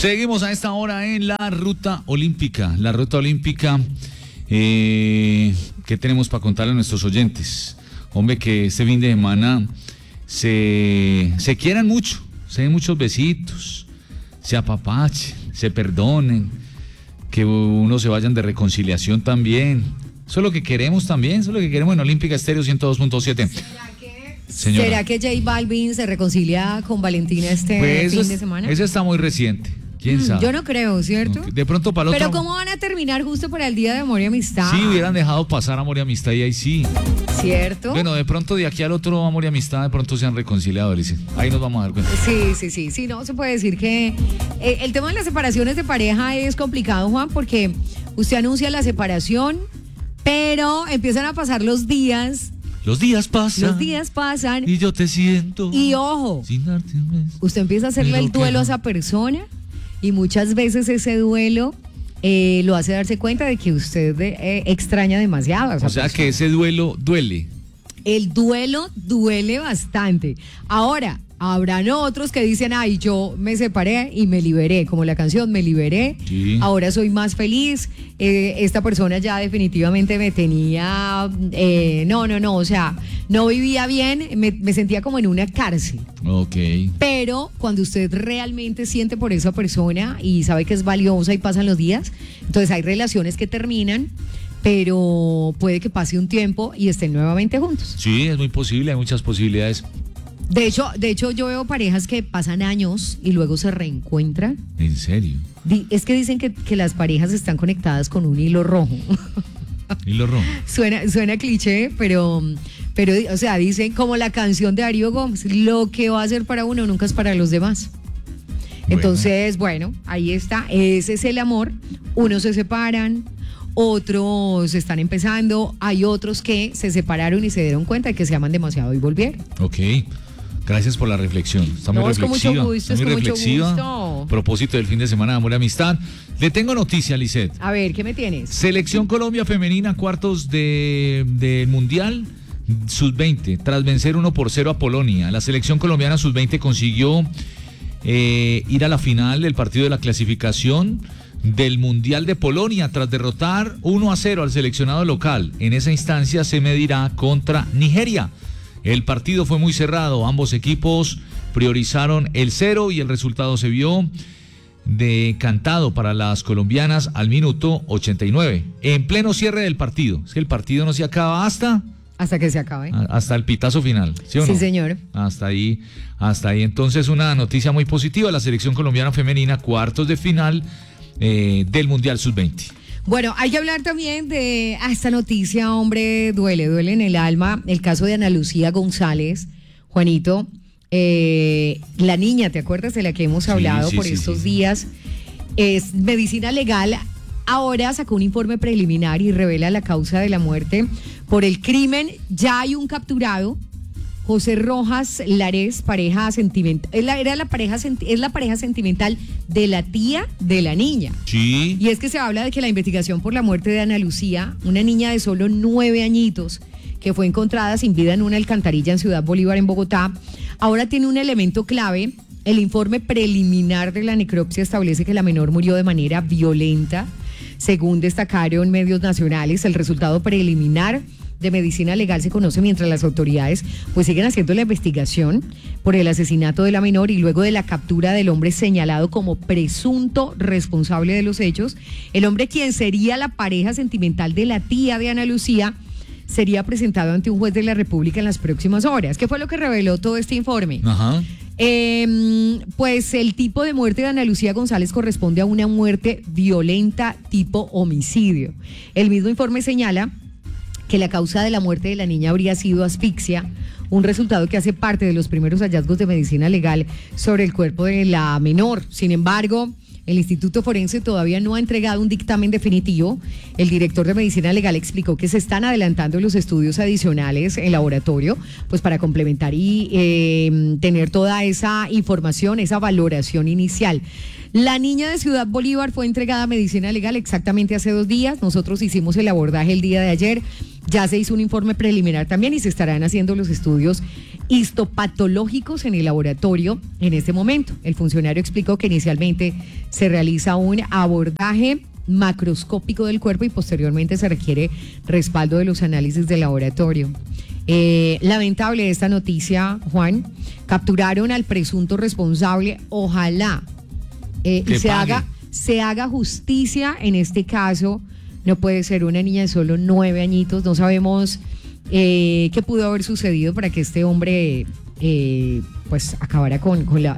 Seguimos a esta hora en la ruta olímpica. La ruta olímpica, ¿qué tenemos para contarle a nuestros oyentes? Hombre, que este fin de semana se quieran mucho, se den muchos besitos, se apapachen, se perdonen, que unos se vayan de reconciliación también. Eso es lo que queremos también, eso es lo que queremos en Olímpica Estéreo 102.7. ¿Será que J Balvin se reconcilia con Valentina pues fin de semana? Eso está muy reciente. ¿Quién sabe? Yo no creo, ¿cierto? De pronto para el otro. Pero ¿cómo van a terminar justo para el Día de Amor y Amistad? Sí, hubieran dejado pasar Amor y Amistad y ahí sí. ¿Cierto? Bueno, de pronto de aquí al otro Amor y Amistad, de pronto se han reconciliado, Alicia. Ahí nos vamos a dar cuenta. Sí, no se puede decir que el tema de las separaciones de pareja es complicado, Juan, porque usted anuncia la separación, pero empiezan a pasar los días. Los días pasan. Y yo te siento. Y ojo, sin darte un beso, usted empieza a hacerle el duelo a esa persona y muchas veces ese duelo lo hace darse cuenta de que usted extraña demasiado a esa persona. Que ese duelo duele. El duelo duele bastante. Ahora, habrán otros que dicen, ay, yo me separé y me liberé, como la canción, me liberé, sí. Ahora soy más feliz, esta persona ya definitivamente me tenía, o sea, no vivía bien, me sentía como en una cárcel. Ok. Pero cuando usted realmente siente por esa persona y sabe que es valiosa y pasan los días, entonces hay relaciones que terminan, pero puede que pase un tiempo y estén nuevamente juntos. Sí, es muy posible, hay muchas posibilidades. De hecho, yo veo parejas que pasan años y luego se reencuentran. ¿En serio? Es que dicen que las parejas están conectadas con un hilo rojo. ¿Hilo rojo? Suena cliché, pero, o sea, dicen como la canción de Darío Gómez, lo que va a ser para uno nunca es para los demás. Entonces, bueno, ahí está, ese es el amor. Unos se separan, otros están empezando, hay otros que se separaron y se dieron cuenta de que se aman demasiado y volvieron. Ok. Gracias por la reflexión. Está muy reflexiva. Está muy reflexiva. A propósito del fin de semana de Amor y Amistad. Le tengo noticia, Lisette. A ver, ¿qué me tienes? Selección Colombia femenina, cuartos del Mundial Sub-20, tras vencer 1-0 a Polonia. La selección colombiana Sub-20 consiguió ir a la final del partido de la clasificación del Mundial de Polonia, tras derrotar 1-0 al seleccionado local. En esa instancia se medirá contra Nigeria. El partido fue muy cerrado, ambos equipos priorizaron el 0 y el resultado se vio decantado para las colombianas al minuto 89, en pleno cierre del partido. Es que el partido no se acaba hasta que se acabe. Hasta el pitazo final, ¿sí o no? Sí, señor. Hasta ahí. Entonces, una noticia muy positiva, la selección colombiana femenina, cuartos de final del Mundial Sub-20. Bueno, hay que hablar también de esta noticia, hombre, duele en el alma, el caso de Ana Lucía González, Juanito, la niña, ¿te acuerdas de la que hemos hablado estos días? Es medicina legal, ahora sacó un informe preliminar y revela la causa de la muerte por el crimen. Ya hay un capturado, José Rojas Lares, pareja sentimental, es la pareja sentimental de la tía de la niña. Sí. Y es que se habla de que la investigación por la muerte de Ana Lucía, una niña de solo 9 añitos, que fue encontrada sin vida en una alcantarilla en Ciudad Bolívar, en Bogotá, ahora tiene un elemento clave. El informe preliminar de la necropsia establece que la menor murió de manera violenta. Según destacaron medios nacionales, el resultado preliminar de medicina legal se conoce mientras las autoridades pues siguen haciendo la investigación por el asesinato de la menor y luego de la captura del hombre señalado como presunto responsable de los hechos. El hombre, quien sería la pareja sentimental de la tía de Ana Lucía, sería presentado ante un juez de la República en las próximas horas. ¿Qué fue lo que reveló todo este informe? Ajá. Pues el tipo de muerte de Ana Lucía González corresponde a una muerte violenta tipo homicidio. El mismo informe señala que la causa de la muerte de la niña habría sido asfixia, un resultado que hace parte de los primeros hallazgos de medicina legal sobre el cuerpo de la menor. Sin embargo, el Instituto Forense todavía no ha entregado un dictamen definitivo. El director de Medicina Legal explicó que se están adelantando los estudios adicionales en laboratorio, pues para complementar y tener toda esa información, esa valoración inicial. La niña de Ciudad Bolívar fue entregada a Medicina Legal exactamente hace 2 días. Nosotros hicimos el abordaje el día de ayer. Ya se hizo un informe preliminar también y se estarán haciendo los estudios histopatológicos en el laboratorio en este momento. El funcionario explicó que inicialmente se realiza un abordaje macroscópico del cuerpo y posteriormente se requiere respaldo de los análisis del laboratorio. Lamentable esta noticia, Juan. Capturaron al presunto responsable. Ojalá y se haga justicia en este caso. No puede ser una niña de solo 9 añitos. No sabemos qué pudo haber sucedido para que este hombre pues acabara con